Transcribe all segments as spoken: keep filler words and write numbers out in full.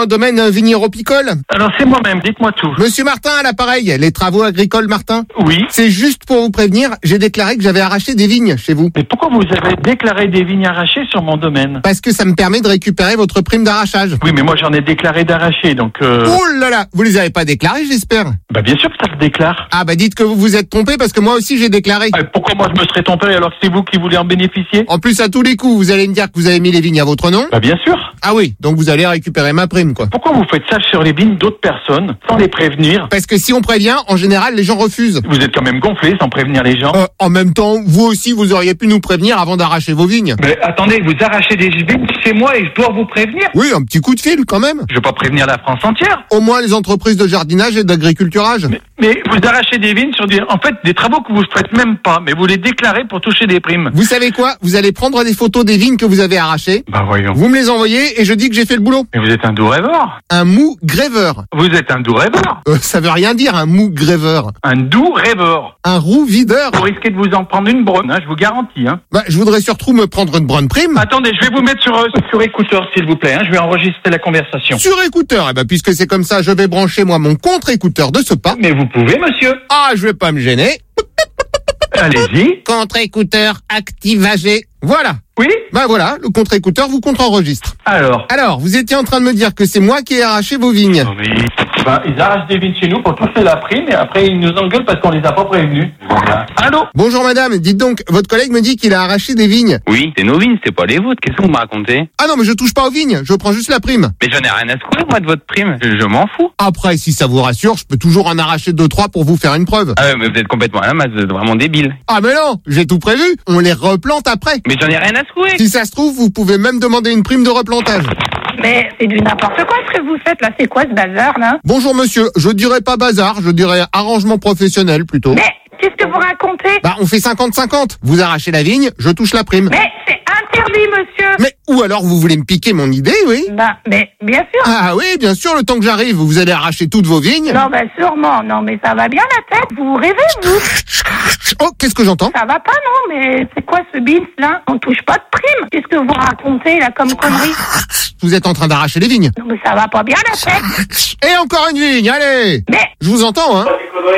un domaine vignéropicole? Alors c'est moi-même, dites-moi tout. Monsieur Martin à l'appareil, les travaux agricoles Martin? Oui. C'est juste pour vous prévenir, j'ai déclaré que j'avais arraché des vignes chez vous. Mais pourquoi vous avez déclaré des vignes arrachées sur mon domaine? Parce que ça me permet de récupérer votre prime d'arrachage. Oui, mais moi j'en ai déclaré d'arrachées, donc... Euh... Oh là là, vous les avez pas déclarés, j'espère? Bah bien sûr que ça se déclare. Ah bah dites que vous vous êtes trompé parce que moi aussi j'ai déclaré. Ah, pourquoi moi je me serais trompé alors que c'est vous qui voulez en bénéficier? En plus à tous les coups, vous allez me dire que vous avez mis les vignes à votre nom? Bah bien sûr. Ah oui, donc vous allez récupérer ma prime quoi. Pourquoi vous faites ça sur les vignes d'autres personnes, sans les prévenir? Parce que si on prévient, en général les gens refusent. Vous êtes quand même gonflé sans prévenir les gens. Euh, en même temps, vous aussi vous auriez pu nous prévenir avant d'arracher vos vignes. Mais attendez, vous arrachez des vignes chez moi et je dois vous prévenir? Oui, un petit coup de fil quand même. Je vais pas prévenir la France entière. Au moins les entreprises de jardinage et d'agriculturage. Mais, mais vous arrachez des vignes sur des, en fait, des travaux que vous ne faites même pas, mais vous les déclarez pour toucher des primes. Vous savez quoi? Vous allez prendre des photos des vignes que vous avez arrachées. Bah voyons. Vous me les envoyez et je dis que j'ai fait le boulot. Mais vous êtes un doux rêveur. Un mou gréveur. Vous êtes un doux rêveur. Euh, ça veut rien dire un mou gréveur. Un doux rêveur. Un roux videur. Vous risquez de vous en prendre une bonne, hein, je vous garantis. Hein. Bah, je voudrais surtout me prendre une bonne prime. Attendez, je vais vous mettre sur, euh, sur écouteur, s'il vous plaît. Hein, je vais enregistrer la conversation. Sur écouteur, eh ben, puisque c'est comme ça, je vais brancher moi mon contre-écouteur de ce pas. Mais vous pouvez, monsieur. Ah, je vais pas me gêner. Allez-y. Contre-écouteur activagé. Voilà. Oui. Bah voilà, le contre-écouteur vous contre-enregistre. Alors. Alors, vous étiez en train de me dire que c'est moi qui ai arraché vos vignes. Oui. Bah, ils arrachent des vignes chez nous pour toucher la prime et après ils nous engueulent parce qu'on les a pas prévenus. Voilà. Allô? Bonjour madame, dites donc, votre collègue me dit qu'il a arraché des vignes. Oui, c'est nos vignes, c'est pas les vôtres. Qu'est-ce que vous me racontez? Ah non, mais je touche pas aux vignes, je prends juste la prime. Mais j'en ai rien à secouer, moi, de votre prime. Je, je m'en fous. Après, si ça vous rassure, je peux toujours en arracher deux, trois pour vous faire une preuve. Ah ouais, mais vous êtes complètement à la masse, vous êtes vraiment débile. Ah mais non, j'ai tout prévu, on les replante après. Mais j'en ai rien à secouer. Si ça se trouve, vous pouvez même demander une prime de replantage. Mais c'est du n'importe quoi ce que vous faites là, c'est quoi ce bazar là? Bonjour monsieur, je dirais pas bazar, je dirais arrangement professionnel plutôt. Mais qu'est-ce que vous racontez? Bah on fait cinquante cinquante, vous arrachez la vigne, je touche la prime. Mais c'est interdit monsieur. Mais ou alors vous voulez me piquer mon idée, oui? Bah mais bien sûr. Ah oui, bien sûr, le temps que j'arrive, vous allez arracher toutes vos vignes. Non bah sûrement, non mais ça va bien la tête, vous rêvez vous? Oh, qu'est-ce que j'entends? Ça va pas non, mais c'est quoi ce bins là? On touche pas de prime. Qu'est-ce que vous racontez là comme connerie? Vous êtes en train d'arracher les vignes. Non mais ça va pas bien la tête. Et encore une vigne, allez. Mais Je vous entends, hein?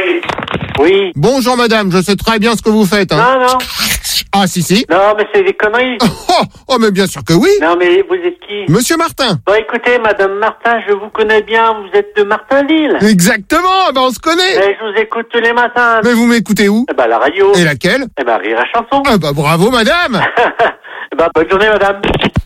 Oui. Bonjour madame, je sais très bien ce que vous faites, hein. Non, non. Ah si, si. Non, mais c'est des conneries. Oh, oh, mais bien sûr que oui. Non, mais vous êtes qui? Monsieur Martin. Bon, écoutez, Madame Martin, je vous connais bien. Vous êtes de Martinville. Exactement, ben on se connaît. Et je vous écoute tous les matins. Mais vous m'écoutez où? Eh ben, la radio. Et laquelle? Eh ben, Rire à chanson. Ah bah bravo madame. Eh ben, bonne journée, madame.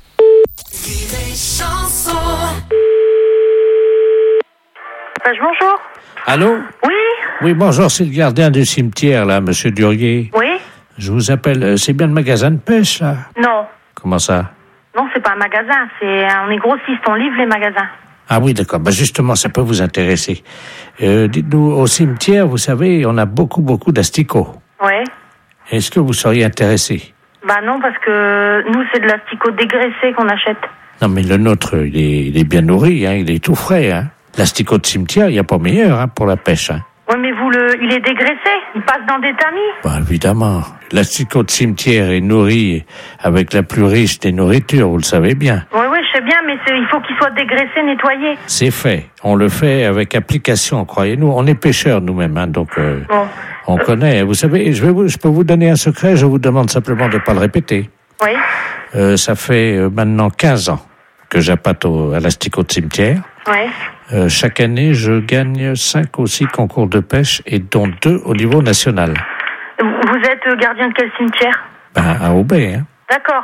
bonjour. Allô? Oui. Oui, bonjour, c'est le gardien du cimetière, là, monsieur Durier. Oui. Je vous appelle, euh, c'est bien le magasin de pêche, là? Non. Comment ça? Non, c'est pas un magasin, c'est on est grossiste, on livre les magasins. Ah oui, d'accord, bah justement, ça peut vous intéresser. Euh, dites-nous, au cimetière, vous savez, on a beaucoup, beaucoup d'asticots. Ouais. Est-ce que vous seriez intéressé? Bah non, parce que nous, c'est de l'asticot dégraissé qu'on achète. Non, mais le nôtre, il est, il est bien nourri, hein, il est tout frais, hein. L'asticot de cimetière, il n'y a pas meilleur, hein, pour la pêche, hein. Ouais, mais vous, le, il est dégraissé, il passe dans des tamis. Bah, évidemment. L'asticot de cimetière est nourri avec la plus riche des nourritures, vous le savez bien. Oui, oui, je sais bien, mais c'est, il faut qu'il soit dégraissé, nettoyé. C'est fait. On le fait avec application, croyez-nous. On est pêcheurs nous-mêmes, hein, donc euh, Bon. on connaît. Vous savez, je, vais vous, je peux vous donner un secret, je vous demande simplement de ne pas le répéter. Oui. Euh, ça fait euh, maintenant quinze ans que j'appâte au, à l'asticot de cimetière. Oui. Euh, chaque année, je gagne cinq ou six concours de pêche et dont deux au niveau national. Vous êtes gardien de quel cimetière? Ben, à Aubais, hein. D'accord.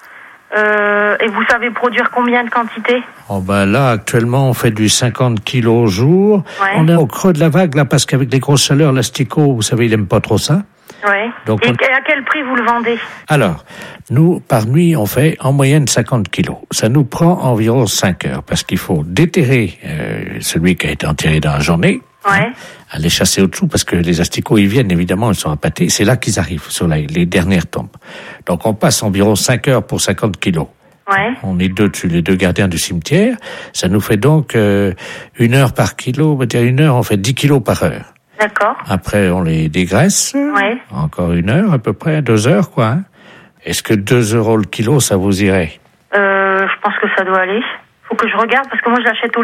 Euh, et vous savez produire combien de quantité? Oh ben là, actuellement, on fait du cinquante kilos au jour. Ouais. On est au creux de la vague, là, parce qu'avec les grosses chaleurs, l'asticot, vous savez, il aime pas trop ça. Oui. Donc et on... à quel prix vous le vendez? Alors, nous, par nuit, on fait en moyenne cinquante kilos. Ça nous prend environ cinq heures, parce qu'il faut déterrer euh, celui qui a été enterré dans la journée, Ouais. hein, aller chasser au-dessous, parce que les asticots, ils viennent, évidemment, ils sont appâtés. C'est là qu'ils arrivent, sur la, les dernières tombes. Donc, on passe environ cinq heures pour cinquante kilos. Ouais. On est deux dessus, les deux gardiens du cimetière. Ça nous fait donc euh, une heure par kilo. On va dire une heure, on fait dix kilos par heure. D'accord. Après, on les dégraisse. Ouais. Encore une heure, à peu près, deux heures, quoi. Hein. Est-ce que deux euros le kilo, ça vous irait? Euh, je pense que ça doit aller. Faut que je regarde parce que moi je l'achète au